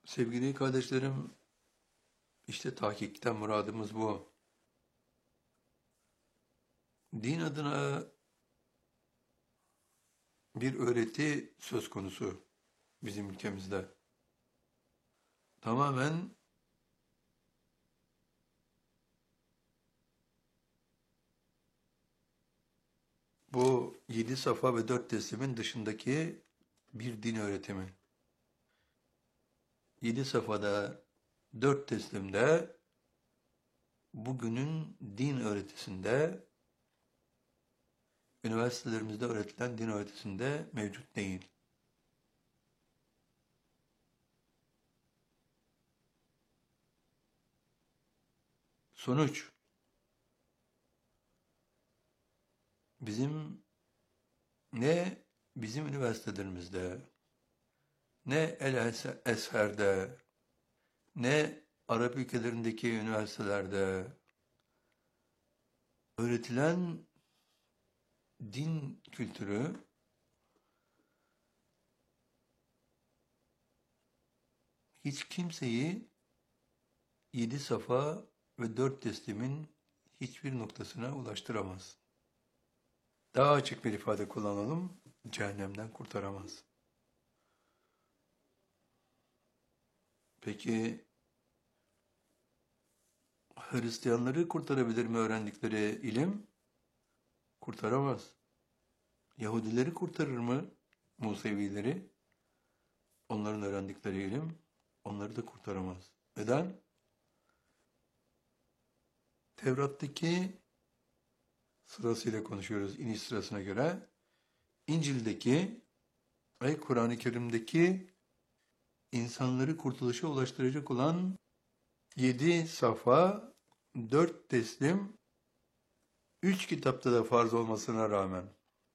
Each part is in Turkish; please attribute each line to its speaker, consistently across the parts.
Speaker 1: Sevgili kardeşlerim, işte tahkikten muradımız bu. Din adına bir öğreti söz konusu bizim ülkemizde. Tamamen bu 7 safa ve 4 teslimin dışındaki bir din öğretimi. 7 safhada 4 teslimde bugünün din öğretisinde, üniversitelerimizde öğretilen din öğretisinde mevcut değil. Sonuç, bizim ne bizim üniversitelerimizde, ne El-Ezher'de, ne Arap ülkelerindeki üniversitelerde öğretilen din kültürü hiç kimseyi 7 safa ve 4 teslimin hiçbir noktasına ulaştıramaz. Daha açık bir ifade kullanalım, cehennemden kurtaramaz. Peki Hristiyanları kurtarabilir mi öğrendikleri ilim? Kurtaramaz. Yahudileri kurtarır mı? Musevileri, onların öğrendikleri ilim, onları da kurtaramaz. Neden? Tevrat'taki sırasıyla konuşuyoruz iniş sırasına göre. İncil'deki ve Kur'an-ı Kerim'deki insanları kurtuluşa ulaştıracak olan 7 safa, 4 teslim, 3 kitapta da farz olmasına rağmen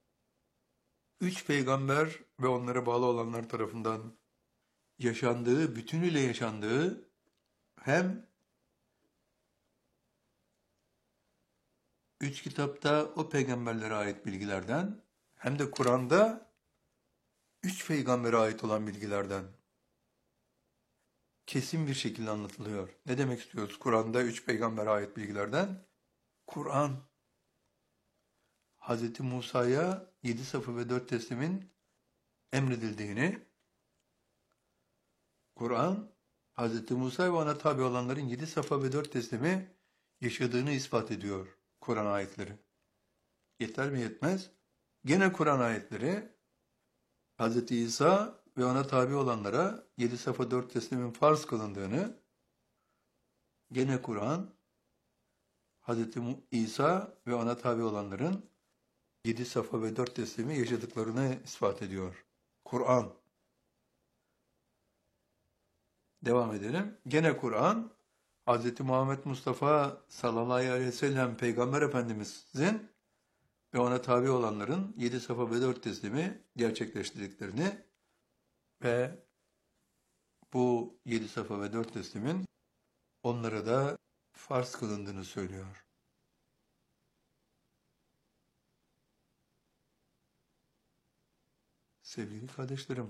Speaker 1: 3 peygamber ve onlara bağlı olanlar tarafından yaşandığı, bütünüyle yaşandığı hem 3 kitapta o peygamberlere ait bilgilerden hem de Kur'an'da 3 peygambere ait olan bilgilerden kesin bir şekilde anlatılıyor. Ne demek istiyoruz? Kur'an'da 3 peygambere ait bilgilerden. Kur'an, Hz. Musa'ya 7 safı ve 4 teslimin emredildiğini, Kur'an, Hz. Musa ve ona tabi olanların 7 safa ve 4 teslimi yaşadığını ispat ediyor Kur'an ayetleri. Yeter mi yetmez? Gene Kur'an ayetleri, Hz. İsa ve ona tabi olanlara 7 safa 4 teslimin farz kılındığını, gene Kur'an, Hz. İsa ve ona tabi olanların 7 safa ve 4 teslimi yaşadıklarını ispat ediyor. Kur'an. Devam edelim. Gene Kur'an, Hz. Muhammed Mustafa sallallahu aleyhi ve sellem Peygamber Efendimizin ve ona tabi olanların 7 safa ve 4 teslimi gerçekleştirdiklerini ve bu 7 safa ve 4 teslimin onlara da farz kılındığını söylüyor. Sevgili kardeşlerim,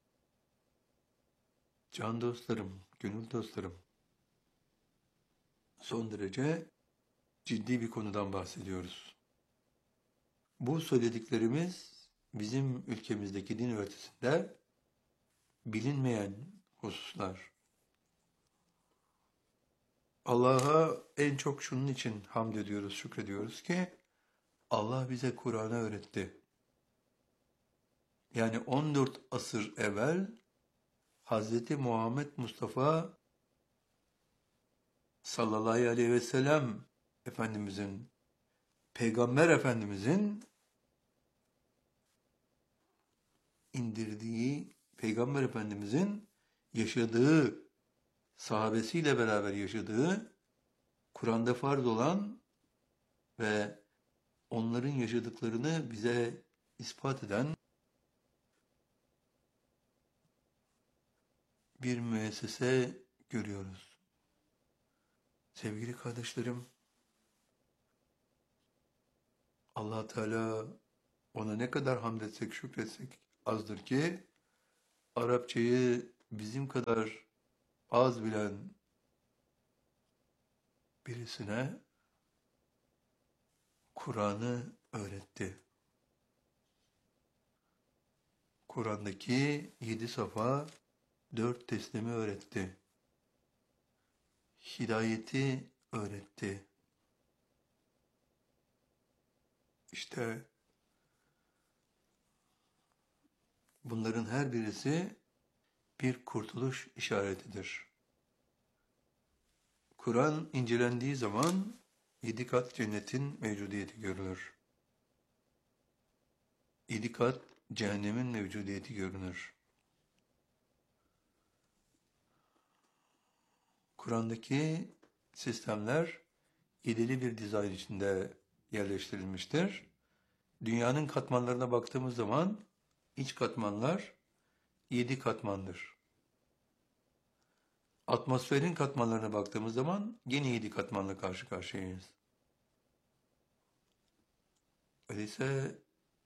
Speaker 1: can dostlarım, gönül dostlarım, son derece ciddi bir konudan bahsediyoruz. Bu söylediklerimiz bizim ülkemizdeki din öğretisinde bilinmeyen hususlar. Allah'a en çok şunun için hamd ediyoruz, şükrediyoruz ki Allah bize Kur'an'ı öğretti. Yani 14 asır evvel Hz. Muhammed Mustafa sallallahu aleyhi ve sellem Efendimizin, Peygamber Efendimizin indirdiği, Peygamber Efendimizin yaşadığı, sahabesiyle beraber yaşadığı, Kur'an'da farz olan ve onların yaşadıklarını bize ispat eden bir müessese görüyoruz. Sevgili kardeşlerim, Allah Teala ona ne kadar hamd etsek, şükretsek azdır ki Arapçayı bizim kadar az bilen birisine Kur'an'ı öğretti. Kur'an'daki 7 safa 4 teslimi öğretti. Hidayeti öğretti. İşte bunların her birisi bir kurtuluş işaretidir. Kur'an incelendiği zaman 7 kat cennetin mevcudiyeti görülür. 7 kat cehennemin mevcudiyeti görünür. Kur'an'daki sistemler yedili bir dizayn içinde yerleştirilmiştir. Dünyanın katmanlarına baktığımız zaman iç katmanlar 7 katmandır. Atmosferin katmanlarına baktığımız zaman yine 7 katmanla karşı karşıyayız. Öyleyse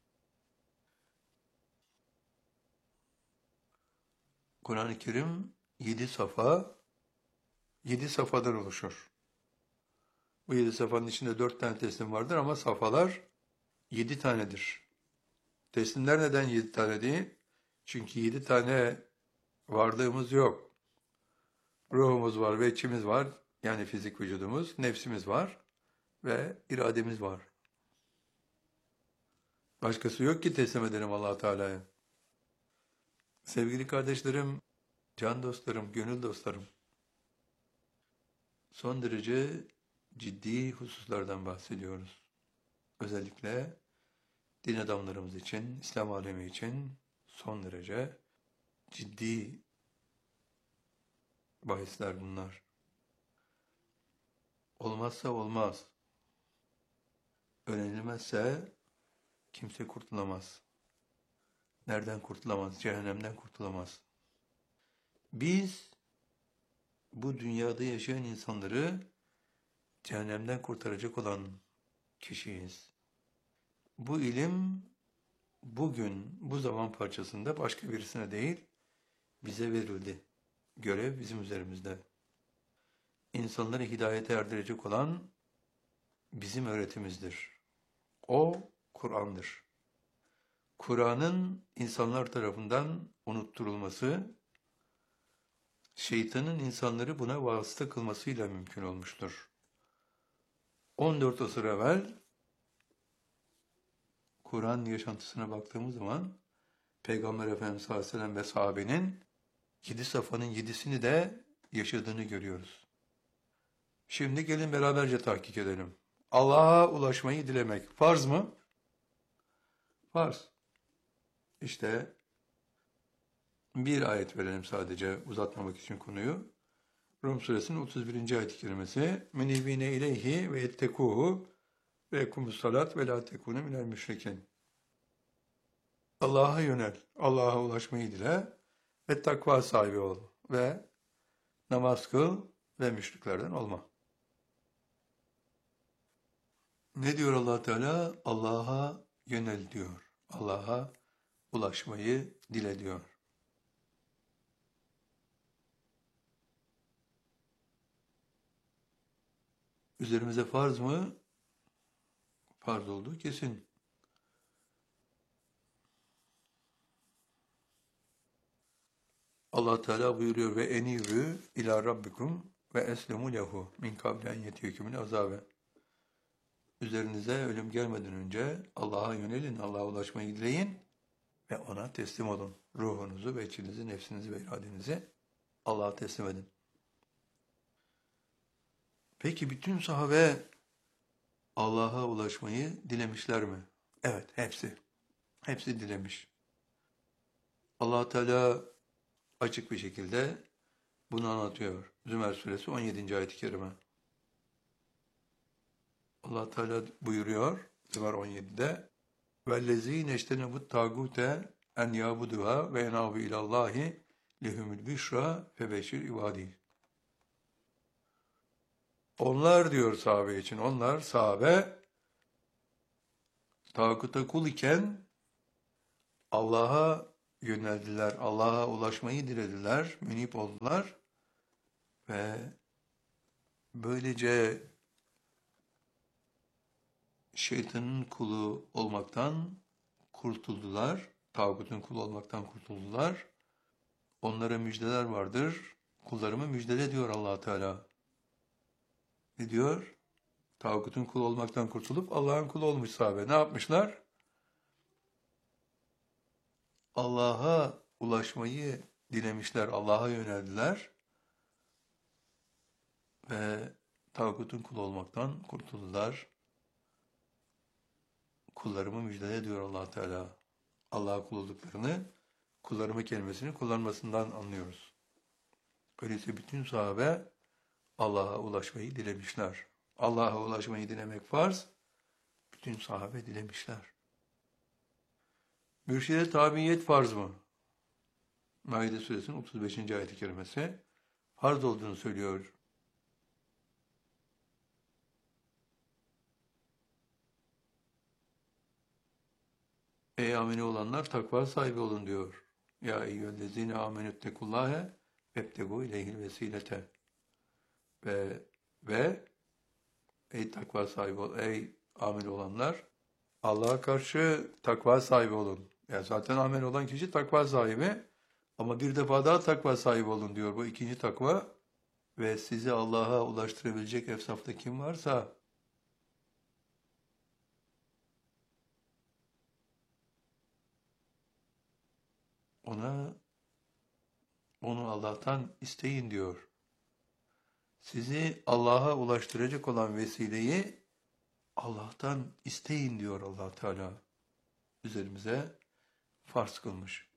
Speaker 1: Kur'an-ı Kerim 7 safa, 7 safhadan oluşur. Bu 7 safhanın içinde 4 tane teslim vardır ama safhalar 7 tanedir. Teslimler neden 7 tane değil? Çünkü 7 tane varlığımız yok. Ruhumuz var ve içimiz var. Yani fizik vücudumuz, nefsimiz var ve irademiz var. Başkası yok ki teslim edelim Allah Teala'ya. Sevgili kardeşlerim, can dostlarım, gönül dostlarım, son derece ciddi hususlardan bahsediyoruz. Özellikle din adamlarımız için, İslam alemi için son derece ciddi bahisler bunlar. Olmazsa olmaz. Öğrenilmezse kimse kurtulamaz. Nereden kurtulamaz? Cehennemden kurtulamaz. Biz bu dünyada yaşayan insanları cehennemden kurtaracak olan kişiyiz. Bu ilim bugün, bu zaman parçasında başka birisine değil, bize verildi. Görev bizim üzerimizde. İnsanları hidayete erdirecek olan bizim öğretimizdir. O Kur'an'dır. Kur'an'ın insanlar tarafından unutturulması, şeytanın insanları buna vasıta kılmasıyla mümkün olmuştur. 14 asır evvel Kur'an yaşantısına baktığımız zaman Peygamber Efendimiz sallallahu aleyhi ve sellem ve sahabenin 7 safhanın 7'sini de yaşadığını görüyoruz. Şimdi gelin beraberce tahkik edelim. Allah'a ulaşmayı dilemek farz mı? Farz. İşte bir ayet verelim sadece uzatmamak için konuyu. Rum suresinin 31. ayet-i kerimesi menibine ileyhi ve ettekuhu ve ekumus salat ve la tekunu minel müşrikin. Allah'a yönel, Allah'a ulaşmayı dile ve takva sahibi ol ve namaz kıl ve müşriklerden olma. Ne diyor Allah Teala? Allah'a yönel diyor. Allah'a ulaşmayı dile diyor. Üzerimize farz mı? Farz olduğu kesin. Allah Teala buyuruyor ve enibü ila rabbikum ve eslemu lehu min kabli en yetiyekümün azabe. Üzerinize ölüm gelmeden önce Allah'a yönelin, Allah'a ulaşmayı dileyin ve ona teslim olun. Ruhunuzu ve içinizi, nefsinizi ve iradenizi Allah'a teslim edin. Peki bütün sahabe Allah'a ulaşmayı dilemişler mi? Evet, hepsi. Hepsi dilemiş. Allah Teala açık bir şekilde bunu anlatıyor. Zümer suresi 17. ayet-i kerime. Allah Teala buyuruyor Zümer 17'de وَالَّذ۪ينَ اجْتَنَبُوا التَّاغُوتَ اَنْ يَعْبُدُهَا وَيَنَابُوا اِلَى اللّٰهِ لِهُمُ الْبِشْرَى فَبَشِّرْ اِبَادِهِ. Onlar diyor sahabe için, onlar sahabe tağuta kul iken Allah'a yöneldiler, Allah'a ulaşmayı dilediler, münip oldular ve böylece şeytanın kulu olmaktan kurtuldular. Tağutun kulu olmaktan kurtuldular. Onlara müjdeler vardır. Kullarımı müjdele diyor Allah Teala. Ne diyor? Tağutun kulu olmaktan kurtulup Allah'ın kulu olmuş sahabe. Ne yapmışlar? Allah'a ulaşmayı dilemişler. Allah'a yöneldiler ve tağutun kulu olmaktan kurtuldular. Kullarımı müjdele diyor Allah Teala. Allah'a kul olduklarını, kullarımı kelimesini kullanmasından anlıyoruz. Öyleyse bütün sahabe Allah'a ulaşmayı dilemişler. Allah'a ulaşmayı dilemek farz, bütün sahabe dilemişler. Mürşide tabiyet farz mı? Maide suresinin 35. ayet-i kerimesi farz olduğunu söylüyor. Ey amine olanlar takva sahibi olun diyor. Ya eyyühellezine amenüttekullâhe vebtegû ileyhil vesilete. Ve ey takva sahibi ol, ey amel olanlar Allah'a karşı takva sahibi olun. Yani zaten amel olan kişi takva sahibi ama bir defa daha takva sahibi olun diyor. Bu ikinci takva ve sizi Allah'a ulaştırabilecek efsafta kim varsa onu Allah'tan isteyin diyor. Sizi Allah'a ulaştıracak olan vesileyi Allah'tan isteyin diyor Allah Teala. Üzerimize farz kılmış.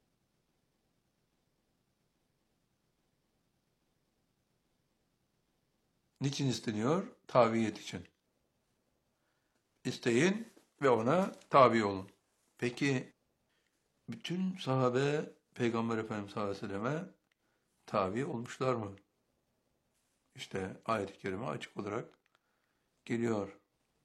Speaker 1: Niçin isteniyor? Tabiyet için. İsteyin ve ona tabi olun. Peki bütün sahabe Peygamber Efendimiz sallallahu aleyhi ve selleme tabi olmuşlar mı? İşte ayet-i kerime açık olarak geliyor.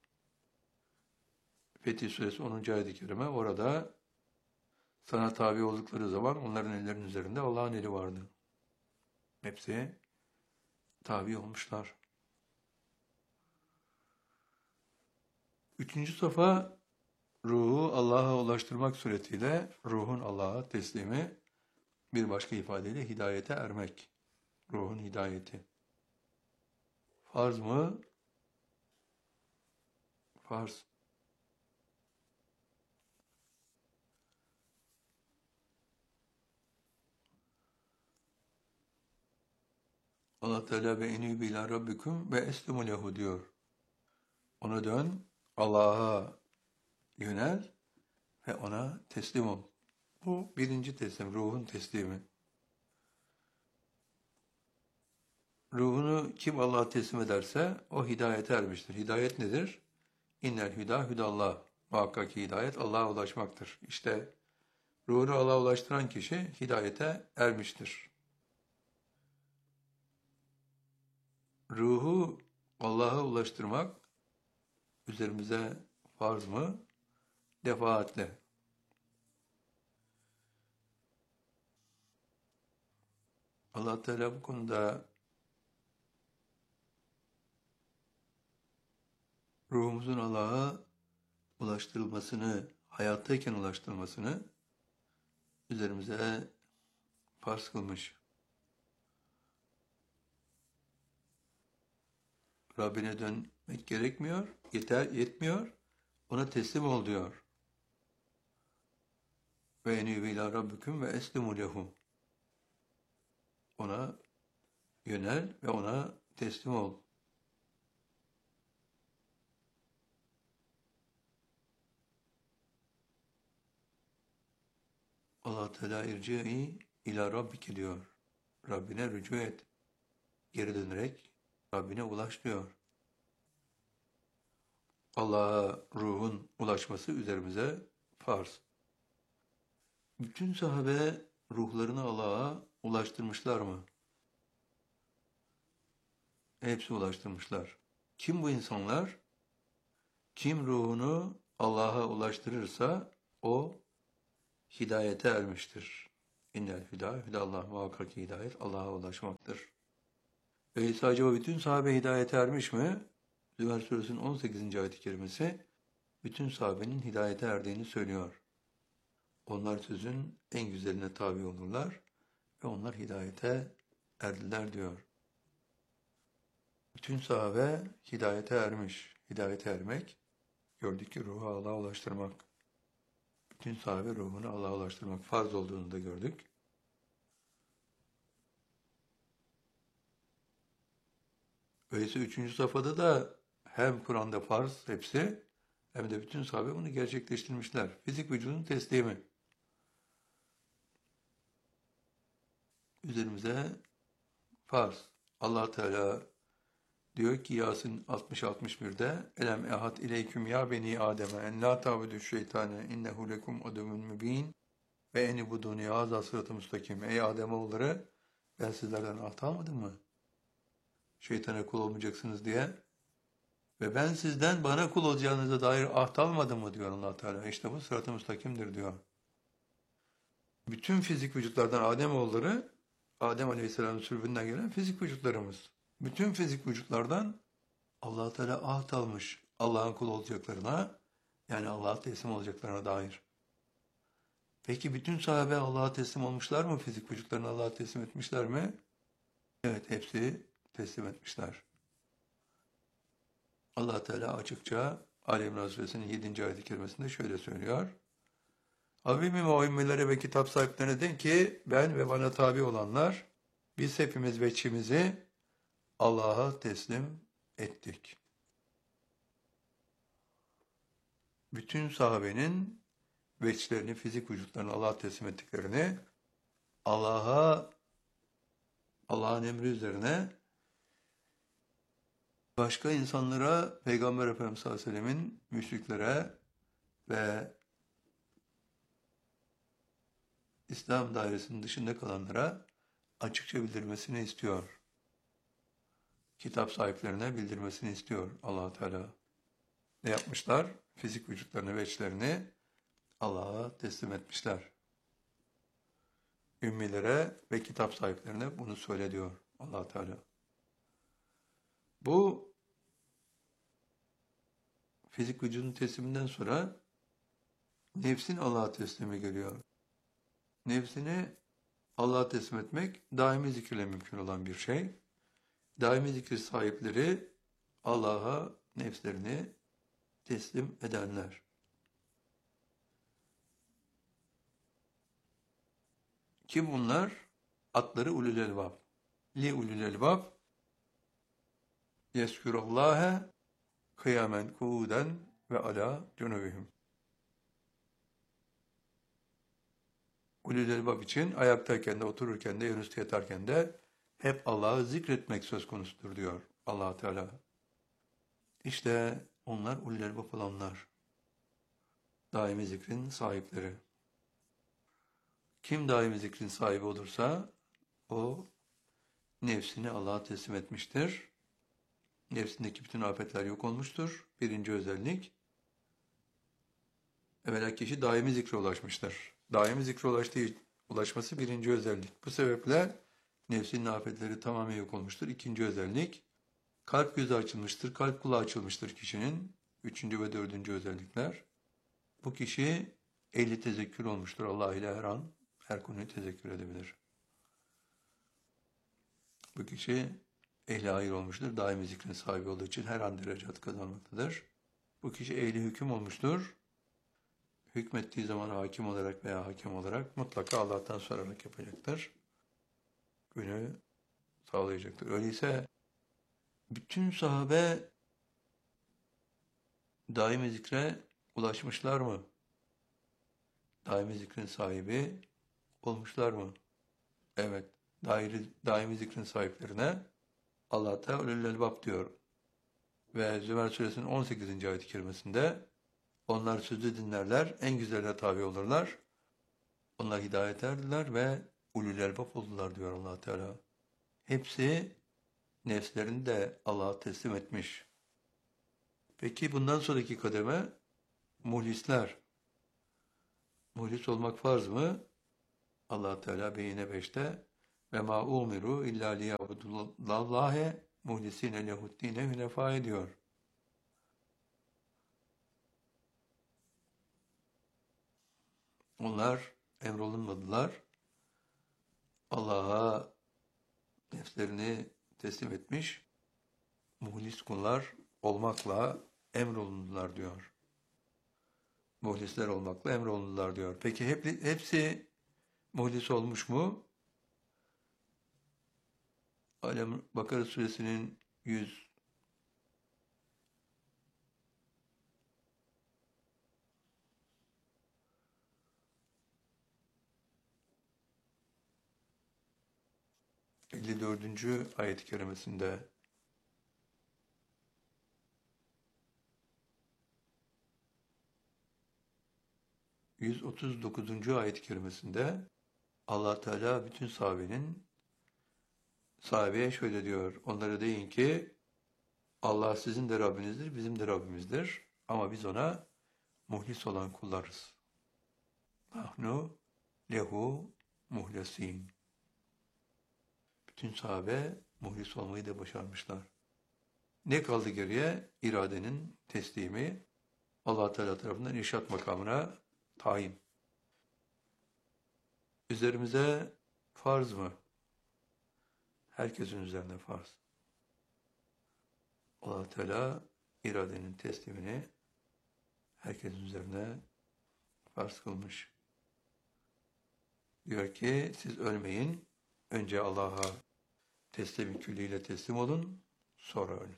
Speaker 1: Fetih Suresi 10. ayet-i kerime orada sana tabi oldukları zaman onların ellerinin üzerinde Allah'ın eli vardı. Hepsi tabi olmuşlar. Üçüncü safa ruhu Allah'a ulaştırmak suretiyle ruhun Allah'a teslimi, bir başka ifadeyle hidayete ermek. Ruhun hidayeti. Farz mı? Farz. Allah Teala ve enîbû ilâ rabbikum ve eslimu lehu diyor. Ona dön, Allah'a yönel ve ona teslim ol. Bu birinci teslim, ruhun teslimi. Ruhunu kim Allah'a teslim ederse o hidayete ermiştir. Hidayet nedir? İnnel hüdâ hüdallah. Muhakkak ki hidayet Allah'a ulaşmaktır. İşte ruhunu Allah'a ulaştıran kişi hidayete ermiştir. Ruhu Allah'a ulaştırmak üzerimize farz mı? Defaatle. Allah Teala bu konuda ruhumuzun Allah'a ulaştırılmasını, hayattayken ulaştırılmasını üzerimize farz kılmış. Rabbine dönmek gerekmiyor, yetmiyor. Ona teslim ol diyor. Ve enîbû ilâ rabbikum ve eslimû lehu. Ona yönel ve ona teslim ol. Allah Teala irci'i ila rabbike diyor. Rabbine rücu et. Geri dönerek Rabbine ulaş diyor. Allah'a ruhun ulaşması üzerimize farz. Bütün sahabe ruhlarını Allah'a ulaştırmışlar mı? Hepsi ulaştırmışlar. Kim bu insanlar? Kim ruhunu Allah'a ulaştırırsa o hidayete ermiştir. İnnel hüdâ hüdallah, muhakkak hidayet Allah'a ulaşmaktır. Öyleyse acaba bütün sahabe hidayete ermiş mi? Zümer Suresinin 18. ayet-i kerimesi bütün sahabenin hidayete erdiğini söylüyor. Onlar sözün en güzeline tabi olurlar ve onlar hidayete erdiler diyor. Bütün sahabe hidayete ermiş. Hidayete ermek, gördük ki ruhu Allah'a ulaştırmak. Bütün sahabe ruhunu Allah'a ulaştırmak farz olduğunu da gördük. Öyleyse 3. safhada da hem Kur'an'da farz hepsi hem de bütün sahabe bunu gerçekleştirmişler. Fizik vücudun teslimi. Üzerimize farz. Allah Teala diyor ki Yasin 60-61'de Elem ehad ileyküm ya beni Adem'e en la ta'budu şeytane innehu lekum aduvun mübin ve enibuduni haza sıratı müstakim. Ey Ademoğulları ben sizlerden ahd almadım mı? Şeytana kul olmayacaksınız diye. Ve ben sizden bana kul olacağınıza dair ahd almadım mı diyor Allah Teala. İşte bu sırat-ı müstakimdir diyor. Bütün fizik vücutlardan Ademoğulları, Adem Aleyhisselam'ın sürübünden gelen fizik vücutlarımız. Bütün fizik vücutlardan Allah Teala ahd almış Allah'ın kul olacaklarına, yani Allah'a teslim olacaklarına dair. Peki bütün sahabe Allah'a teslim olmuşlar mı? Fizik vücutlarını Allah'a teslim etmişler mi? Evet, hepsi teslim etmişler. Allah Teala açıkça Ali İmran Suresinin 7. ayet-i kerimesinde şöyle söylüyor. Habibim o ümmilere ve kitap sahiplerine deyin ki ben ve bana tabi olanlar biz hepimiz veçimizi Allah'a teslim ettik. Bütün sahabenin veçlerini, fizik vücutlarını Allah'a teslim ettiklerini, Allah'ın emri üzerine başka insanlara, Peygamber Efendimiz sallallahu aleyhi ve sellemin müşriklere ve İslam dairesinin dışında kalanlara açıkça bildirmesini istiyor. Kitap sahiplerine bildirmesini istiyor Allah Teala. Ne yapmışlar? Fizik vücutlarını ve içlerini Allah'a teslim etmişler. Ümmilere ve kitap sahiplerine bunu söyle diyor Allah Teala. Bu fizik vücudun tesliminden sonra nefsin Allah'a teslimi geliyor. Nefsini Allah'a teslim etmek daimi zikirle mümkün olan bir şey. Daimi zikir sahipleri Allah'a nefslerini teslim edenler. Kim bunlar? Atları ulul elbab. Li ulul elbab yeskûrullâhe kıyamen kuuden ve ala cunubihim. Ulul elbab için ayaktayken de, otururken de, yanüstü yatarken de hep Allah'ı zikretmek söz konusudur diyor Allah Teala. İşte onlar ulul elbab olanlar. Daimi zikrin sahipleri. Kim daimi zikrin sahibi olursa o nefsini Allah'a teslim etmiştir. Nefsindeki bütün afetler yok olmuştur. Birinci özellik. Evvela kişi daimi zikre ulaşmıştır. Daimi zikre ulaşması birinci özellik. Bu sebeple nefsinin afetleri tamamen yok olmuştur. İkinci özellik. Kalp gözü açılmıştır, kalp kulağı açılmıştır kişinin. Üçüncü ve dördüncü özellikler. Bu kişi ehli tezekkür olmuştur. Allah ile her an, her konuyu tezekkür edebilir. Bu kişi ehli hayır olmuştur. Daimi zikrin sahibi olduğu için her an derecat kazanmaktadır. Bu kişi ehli hüküm olmuştur. Hükmettiği zaman hakim olarak veya hakem olarak mutlaka Allah'tan sorarak yapacaktır. Günü sağlayacaktır. Öyleyse bütün sahabe daimi zikre ulaşmışlar mı? Daimi zikrin sahibi olmuşlar mı? Evet. Daimi zikrin sahiplerine Allah Teala ulul elbab diyor. Ve Zümer Suresinin 18. ayet-i kerimesinde onlar sözü dinlerler, en güzeline tabi olurlar. Onlar hidayet erdiler ve ulul elbab oldular diyor Allah Teala. Hepsi nefslerini de Allah'a teslim etmiş. Peki bundan sonraki kademe muhlisler. Muhlis olmak farz mı? Allah Teala Beyine 5'te Ve ma umiru illa liyabudullâhe muhlisîne lehuddîne hünefâ ediyor. Onlar emrolunmadılar. Allah'a nefslerini teslim etmiş, muhlis kullar olmakla emrolundular diyor. Muhlisler olmakla emrolundular diyor. Peki hepsi muhlis olmuş mu? Bakara suresinin 154. ayet-i kerimesinde 139. ayet-i kerimesinde Allah Teala bütün sahabeye şöyle diyor. Onlara deyin ki Allah sizin de Rabbinizdir, bizim de Rabbimizdir. Ama biz ona muhlis olan kullarız. Nahnu lehu muhlesin. Bütün sahabe muhlis olmayı da başarmışlar. Ne kaldı geriye? İradenin teslimi, Allah Teala tarafından irşat makamına tayin. Üzerimize farz mı? Herkesin üzerine farz. Allah Teala iradenin teslimini herkesin üzerine farz kılmış. Diyor ki siz ölmeyin, önce Allah'a teslim külliyle teslim olun, sonra ölün.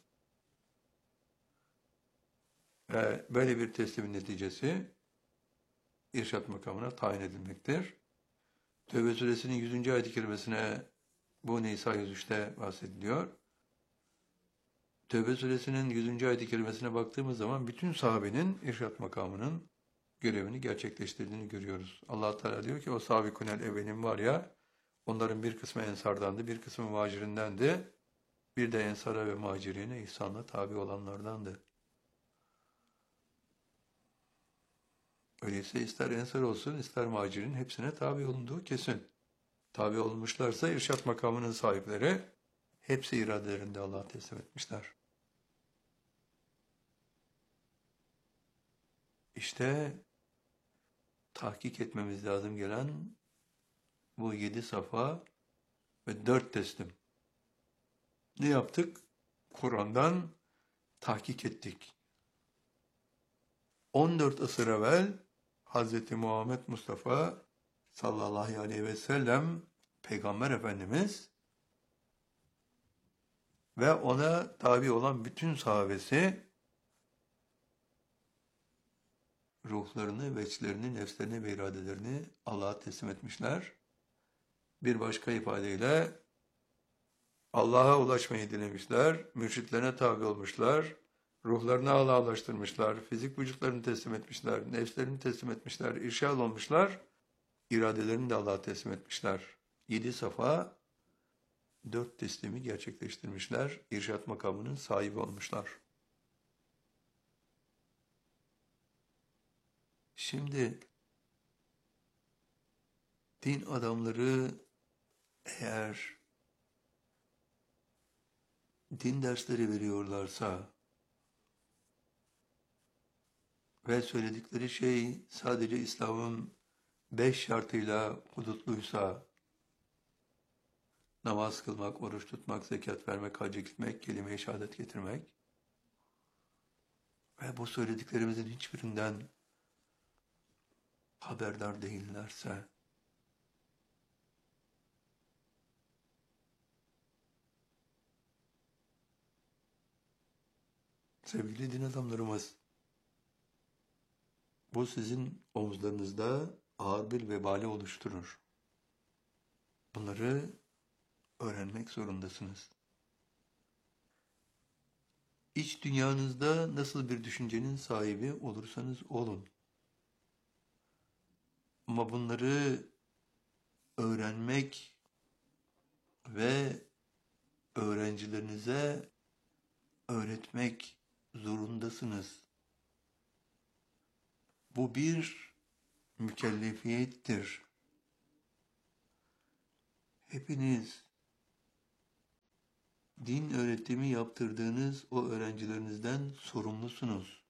Speaker 1: Ve böyle bir teslimin neticesi irşat makamına tayin edilmektir. Tevbe suresinin 100. ayet-i kerimesine bu Nisa 103'te bahsediliyor. Tevbe suresinin 100. ayet-i kerimesine baktığımız zaman bütün sahabenin irşat makamının görevini gerçekleştirdiğini görüyoruz. Allah Teala diyor ki o sabikunel evvelin var ya, onların bir kısmı ensardandı, bir kısmı muhacirindendi. Bir de ensara ve muhacirine ihsanla tabi olanlardandı. Öyleyse ister ensar olsun, ister muhacirin hepsine tabi olunduğu kesin. Tabi olmuşlarsa irşat makamının sahipleri hepsi iradelerinde Allah'a teslim etmişler. İşte tahkik etmemiz lazım gelen bu 7 safa ve 4 teslim. Ne yaptık? Kur'an'dan tahkik ettik. 14 asır evvel Hz. Muhammed Mustafa sallallahu aleyhi ve sellem Peygamber Efendimiz ve ona tabi olan bütün sahabesi ruhlarını, veçlerini, nefslerini ve iradelerini Allah'a teslim etmişler. Bir başka ifadeyle Allah'a ulaşmayı dilemişler, mürşitlerine tabi olmuşlar, ruhlarını Allah'a ulaştırmışlar, fizik vücutlarını teslim etmişler, nefslerini teslim etmişler, irşad olmuşlar, iradelerini de Allah'a teslim etmişler. 7 safa, 4 teslimi gerçekleştirmişler, irşat makamının sahibi olmuşlar. Şimdi din adamları eğer din dersleri veriyorlarsa ve söyledikleri şey sadece İslam'ın 5 şartıyla hudutluysa, namaz kılmak, oruç tutmak, zekat vermek, hacca gitmek, kelime-i şehadet getirmek ve bu söylediklerimizin hiçbirinden haberdar değillerse, sevgili din adamlarımız, bu sizin omuzlarınızda ağır bir vebali oluşturur. Bunları öğrenmek zorundasınız. İç dünyanızda nasıl bir düşüncenin sahibi olursanız olun. Ama bunları öğrenmek ve öğrencilerinize öğretmek zorundasınız. Bu bir mükellefiyettir. hepiniz din öğretimi yaptırdığınız o öğrencilerinizden sorumlusunuz.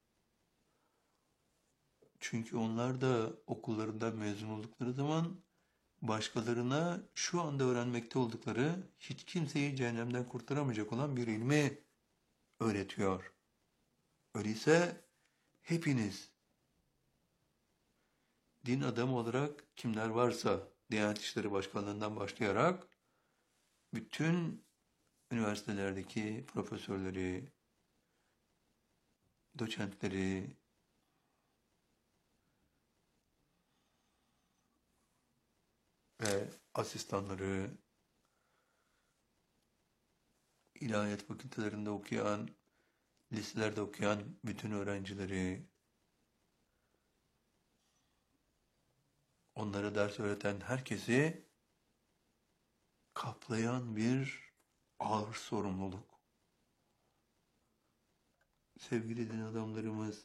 Speaker 1: Çünkü onlar da okullarından mezun oldukları zaman başkalarına şu anda öğrenmekte oldukları hiç kimseyi cehennemden kurtaramayacak olan bir ilmi öğretiyor. Öyleyse hepiniz din adamı olarak kimler varsa Diyanet İşleri Başkanlığından başlayarak bütün üniversitelerdeki profesörleri, doçentleri ve asistanları, ilahiyat fakültelerinde okuyan, liselerde okuyan bütün öğrencileri, onlara ders öğreten herkesi kaplayan bir ağır sorumluluk. Sevgili din adamlarımız,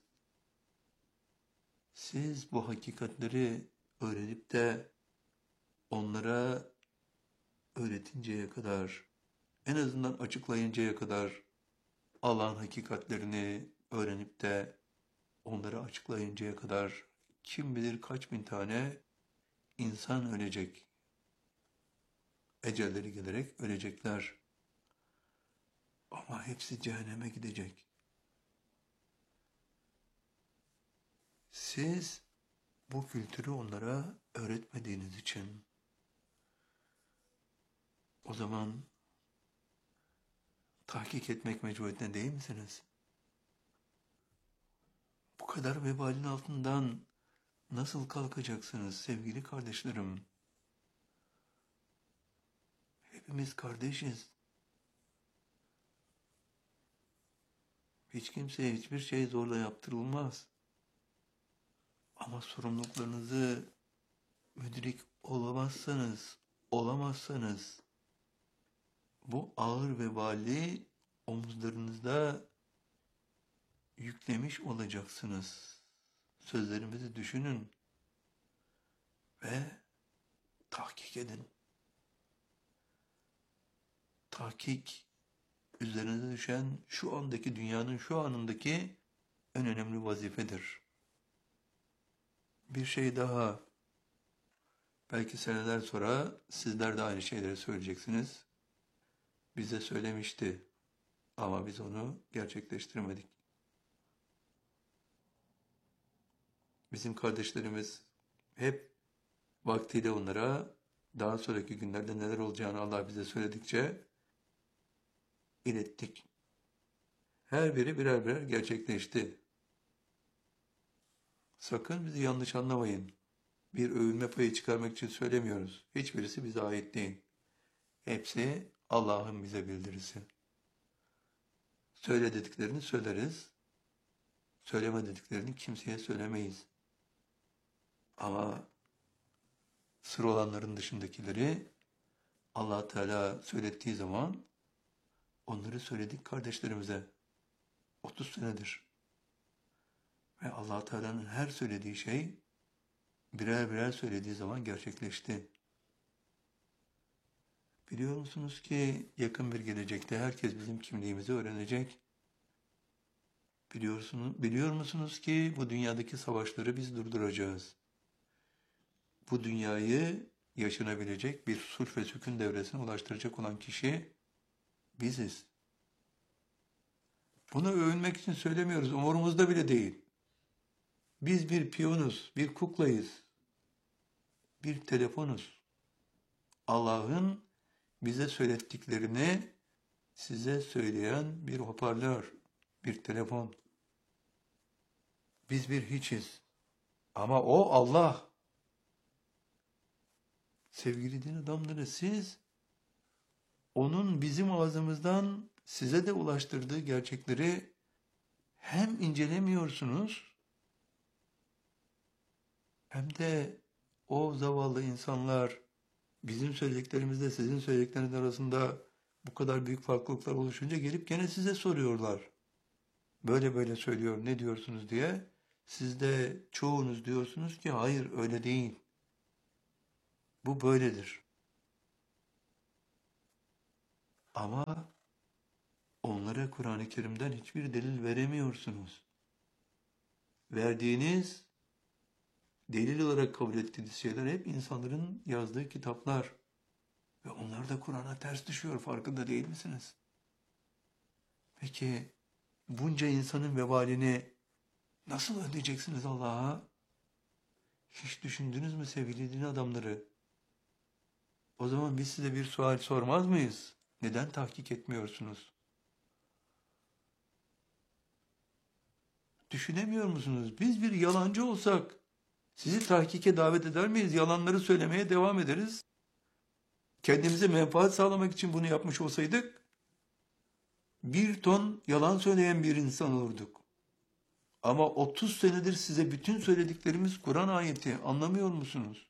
Speaker 1: siz bu hakikatleri öğrenip de onlara öğretinceye kadar, en azından açıklayıncaya kadar Allah'ın hakikatlerini öğrenip de onları açıklayıncaya kadar kim bilir kaç bin tane insan ölecek. Ecelleri gelerek ölecekler. Ama hepsi cehenneme gidecek. Siz bu kültürü onlara öğretmediğiniz için o zaman tahkik etmek mecburiyetinde değil misiniz? Bu kadar vebalin altından nasıl kalkacaksınız sevgili kardeşlerim? Hepimiz kardeşiz. Hiç kimseye hiçbir şey zorla yaptırılmaz. Ama sorumluluklarınızı müdrik olamazsanız bu ağır vebali omuzlarınızda yüklemiş olacaksınız. Sözlerimizi düşünün ve tahkik edin. Tahkik üzerinize düşen şu andaki dünyanın şu anındaki en önemli vazifedir. Bir şey daha, belki seneler sonra sizler de aynı şeyleri söyleyeceksiniz. Bize söylemişti ama biz onu gerçekleştiremedik. Bizim kardeşlerimiz hep vaktiyle onlara daha sonraki günlerde neler olacağını Allah bize söyledikçe ilettik. Her biri birer birer gerçekleşti. Sakın bizi yanlış anlamayın. Bir övülme payı çıkarmak için söylemiyoruz. Hiçbirisi bize ait değil. Hepsi Allah'ın bize bildirisi. Söyle dediklerini söyleriz. Söyleme dediklerini kimseye söylemeyiz. Ama sır olanların dışındakileri Allah Teala söylettiği zaman onları söyledik kardeşlerimize. 30 senedir. Ve Allah Teala'nın her söylediği şey birer birer söylediği zaman gerçekleşti. Biliyor musunuz ki yakın bir gelecekte herkes bizim kimliğimizi öğrenecek. Biliyor musunuz ki bu dünyadaki savaşları biz durduracağız. Bu dünyayı yaşanabilecek bir sulh ve sükun devresine ulaştıracak olan kişi biziz. Bunu övünmek için söylemiyoruz, umurumuzda bile değil. Biz bir piyonuz, bir kuklayız, bir telefonuz. Allah'ın bize söylettiklerini size söyleyen bir hoparlör, bir telefon. Biz bir hiçiz. Ama o Allah. Sevgili din adamları, siz onun bizim ağzımızdan size de ulaştırdığı gerçekleri hem incelemiyorsunuz hem de o zavallı insanlar bizim söylediklerimizle sizin söyledikleriniz arasında bu kadar büyük farklılıklar oluşunca gelip gene size soruyorlar. Böyle böyle söylüyor, ne diyorsunuz diye. Siz de çoğunuz diyorsunuz ki hayır öyle değil. Bu böyledir. Ama onlara Kur'an-ı Kerim'den hiçbir delil veremiyorsunuz. Verdiğiniz, delil olarak kabul ettiğiniz şeyler hep insanların yazdığı kitaplar. Ve onlar da Kur'an'a ters düşüyor, farkında değil misiniz? Peki bunca insanın vebalini nasıl ödeyeceksiniz Allah'a? Hiç düşündünüz mü sevgili din adamları? O zaman biz size bir sual sormaz mıyız? Neden tahkik etmiyorsunuz? Düşünemiyor musunuz? Biz bir yalancı olsak sizi tahkike davet eder miyiz? Yalanları söylemeye devam ederiz. Kendimize menfaat sağlamak için bunu yapmış olsaydık 1 ton yalan söyleyen bir insan olurduk. Ama 30 senedir size bütün söylediklerimiz Kur'an ayeti. Anlamıyor musunuz?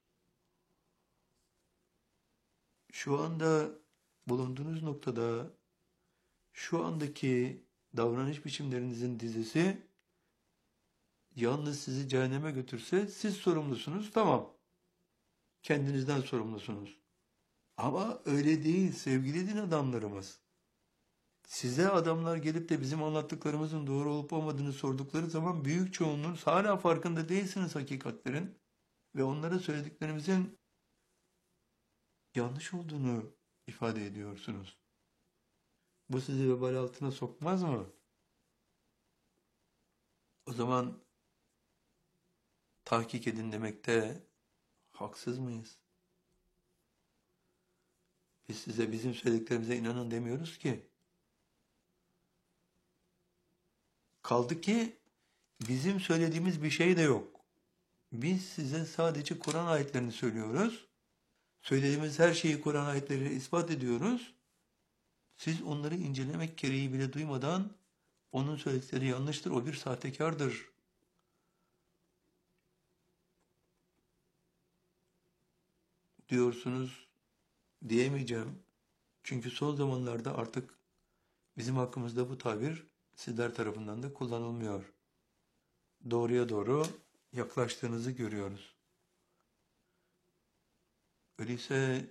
Speaker 1: Şu anda bulunduğunuz noktada şu andaki davranış biçimlerinizin dizisi yalnız sizi cehenneme götürse siz sorumlusunuz. Tamam. Kendinizden sorumlusunuz. Ama öyle değil sevgili din adamlarımız. Size adamlar gelip de bizim anlattıklarımızın doğru olup olmadığını sordukları zaman büyük çoğunluğunuz hala farkında değilsiniz hakikatlerin ve onlara söylediklerimizin yanlış olduğunu ifade ediyorsunuz. Bu sizi vebal altına sokmaz mı? O zaman tahkik edin demekte haksız mıyız? Biz size bizim söylediklerimize inanın demiyoruz ki. Kaldı ki bizim söylediğimiz bir şey de yok. Biz size sadece Kur'an ayetlerini söylüyoruz. Söylediğimiz her şeyi Kur'an ayetleriyle ispat ediyoruz. Siz onları incelemek gereği bile duymadan onun söyledikleri yanlıştır, o bir sahtekardır diyorsunuz diyemeyeceğim. Çünkü son zamanlarda artık bizim hakkımızda bu tabir sizler tarafından da kullanılmıyor. Doğruya doğru yaklaştığınızı görüyoruz. Öyleyse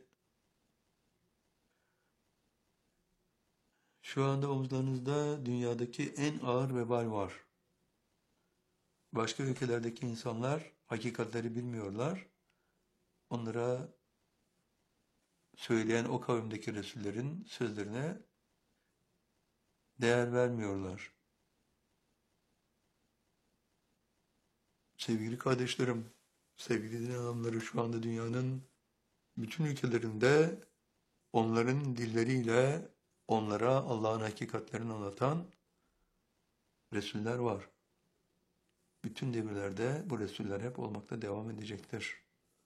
Speaker 1: şu anda omuzlarınızda dünyadaki en ağır vebal var. Başka ülkelerdeki insanlar hakikatleri bilmiyorlar. Onlara söyleyen o kavimdeki Resullerin sözlerine değer vermiyorlar. Sevgili kardeşlerim, sevgili din adamları şu anda dünyanın bütün ülkelerinde onların dilleriyle onlara Allah'ın hakikatlerini anlatan Resuller var. Bütün devirlerde bu Resuller hep olmakta devam edecektir.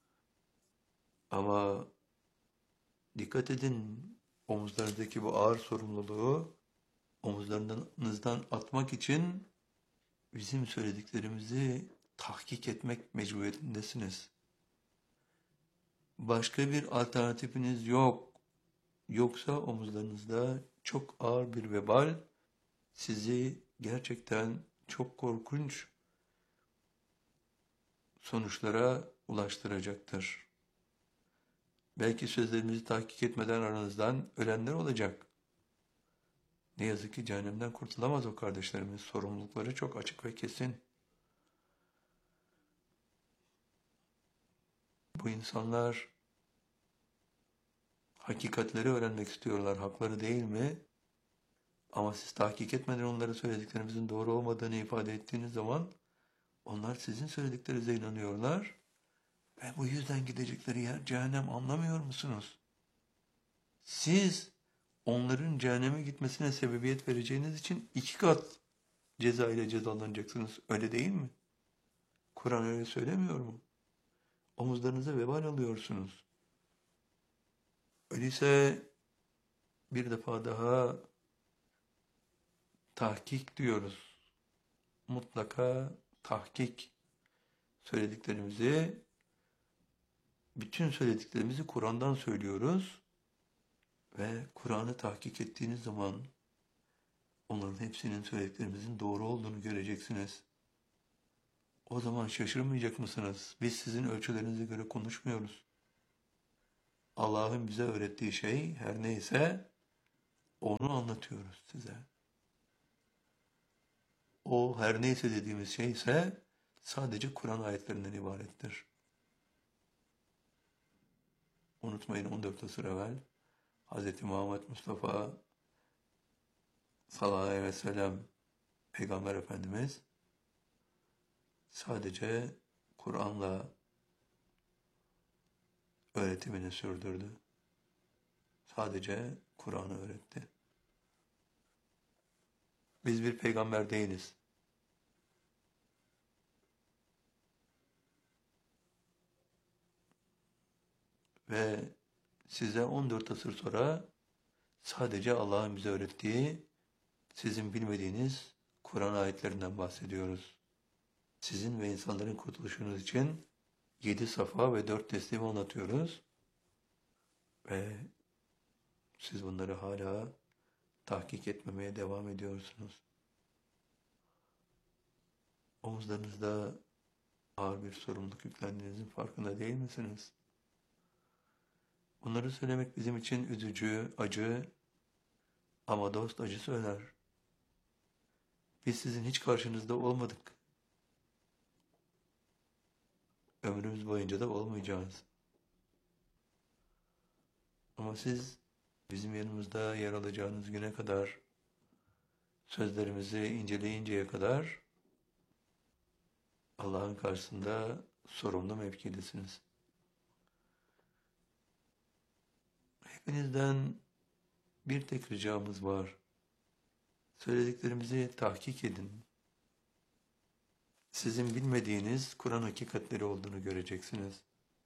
Speaker 1: Ama dikkat edin, omuzlarınızdaki bu ağır sorumluluğu omuzlarınızdan atmak için bizim söylediklerimizi tahkik etmek mecburiyetindesiniz. Başka bir alternatifiniz yok. Yoksa omuzlarınızda çok ağır bir vebal sizi gerçekten çok korkunç sonuçlara ulaştıracaktır. Belki sözlerimizi tahkik etmeden aranızdan ölenler olacak. Ne yazık ki cehennemden kurtulamaz o kardeşlerimiz. Sorumlulukları çok açık ve kesin. Bu insanlar hakikatleri öğrenmek istiyorlar. Hakları değil mi? Ama siz tahkik etmeden onlara söylediklerinizin doğru olmadığını ifade ettiğiniz zaman onlar sizin söylediklerinize inanıyorlar ve bu yüzden gidecekleri yer cehennem, anlamıyor musunuz? Siz onların cehenneme gitmesine sebebiyet vereceğiniz için 2 kat ceza ile cezalanacaksınız. Öyle değil mi? Kur'an öyle söylemiyor mu? Omuzlarınıza vebal alıyorsunuz. Öyleyse bir defa daha tahkik diyoruz. Mutlaka tahkik, söylediklerimizi, bütün söylediklerimizi Kur'an'dan söylüyoruz ve Kur'an'ı tahkik ettiğiniz zaman onların hepsinin söylediklerimizin doğru olduğunu göreceksiniz. O zaman şaşırmayacak mısınız? Biz sizin ölçülerinize göre konuşmuyoruz. Allah'ın bize öğrettiği şey her neyse Onu anlatıyoruz size. O her neyse dediğimiz şey ise sadece Kur'an ayetlerinden ibarettir. Unutmayın 14 asır evvel Hz. Muhammed Mustafa sallallahu aleyhi ve sellem Peygamber Efendimiz sadece Kur'an'la öğretimini sürdürdü. Sadece Kur'an'ı öğretti. Biz bir peygamber değiliz. Ve size 14 asır sonra sadece Allah'ın bize öğrettiği, sizin bilmediğiniz Kur'an ayetlerinden bahsediyoruz. Sizin ve insanların kurtuluşunuz için 7 safa ve 4 teslimi anlatıyoruz. Ve siz bunları hala tahkik etmemeye devam ediyorsunuz. Omuzlarınızda ağır bir sorumluluk yüklendiğinizin farkında değil misiniz? Bunları söylemek bizim için üzücü, acı ama dost acı söyler. Biz sizin hiç karşınızda olmadık. Ömrümüz boyunca da olmayacağız. Ama siz bizim yanımızda yer alacağınız güne kadar, sözlerimizi inceleyinceye kadar Allah'ın karşısında sorumlu mevkidesiniz. Hepinizden bir tek ricamız var. Söylediklerimizi tahkik edin. Sizin bilmediğiniz Kur'an hakikatleri olduğunu göreceksiniz.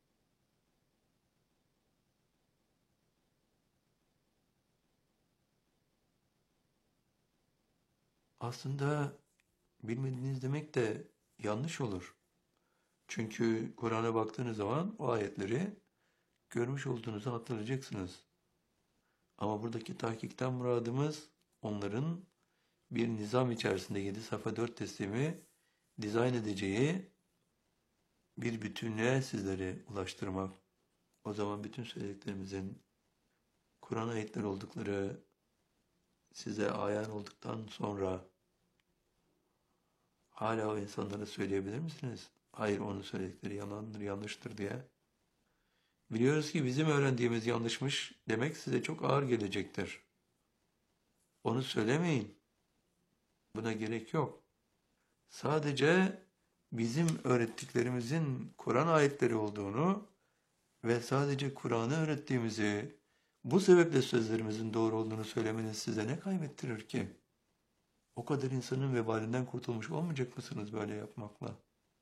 Speaker 1: Aslında bilmediğiniz demek de yanlış olur. Çünkü Kur'an'a baktığınız zaman o ayetleri görmüş olduğunuzu hatırlayacaksınız. Ama buradaki tahkikten muradımız onların bir nizam içerisinde 7 sayfa 4 teslimi dizayn edeceği bir bütünlüğe sizlere ulaştırmak. O zaman bütün söylediklerimizin Kur'an ayetleri oldukları size ayan olduktan sonra hala o insanlara söyleyebilir misiniz? Hayır, onun söyledikleri yalandır, yanlıştır diye. Biliyoruz ki bizim öğrendiğimiz yanlışmış demek size çok ağır gelecektir. Onu söylemeyin. Buna gerek yok. Sadece bizim öğrettiklerimizin Kur'an ayetleri olduğunu ve sadece Kur'an'ı öğrettiğimizi, bu sebeple sözlerimizin doğru olduğunu söylemeniz size ne kaybettirir ki? O kadar insanın vebalinden kurtulmuş olmayacak mısınız böyle yapmakla?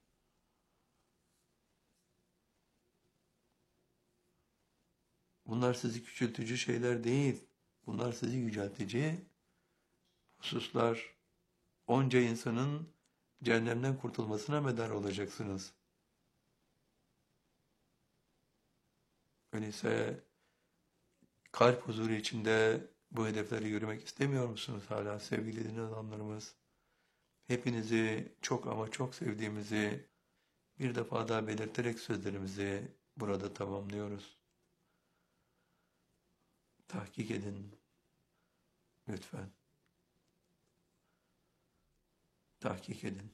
Speaker 1: Bunlar sizi küçültücü şeyler değil. Bunlar sizi yüceltici hususlar. Onca insanın cehennemden kurtulmasına medar olacaksınız. Öyleyse kalp huzuru içinde bu hedefleri yürümek istemiyor musunuz hala sevgili din adamlarımız? Hepinizi çok ama çok sevdiğimizi bir defa daha belirterek sözlerimizi burada tamamlıyoruz. Tahkik edin lütfen. Tahkik edin.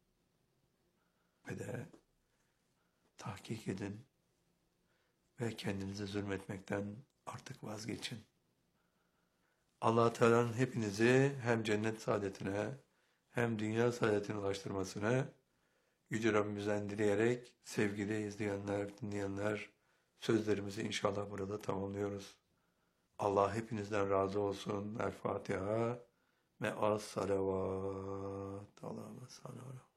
Speaker 1: Ve de tahkik edin ve kendinize zulmetmekten artık vazgeçin. Allah Teala'nın hepinizi hem cennet saadetine hem dünya saadetine ulaştırmasını Yüce Rabbimizden dileyerek sevgili izleyenler, dinleyenler sözlerimizi inşallah burada tamamlıyoruz. Allah hepinizden razı olsun. El Fatiha ve as salavat. Allah'a sallallahu